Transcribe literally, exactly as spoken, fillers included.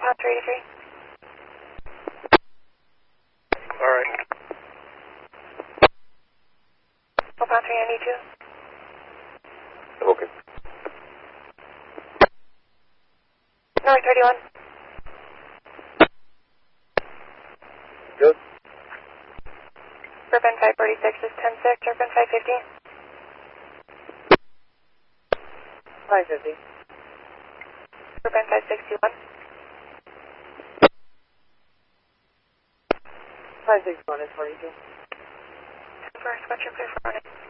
pound three eighty-three. All right. Four pound three ninety-two. Okay. North thirty-one. Good. Urban five forty-six is ten six. Urban five fifty. five fifty. Urban five sixty-one. five sixty-one is forty-two. First, what's your clear for running?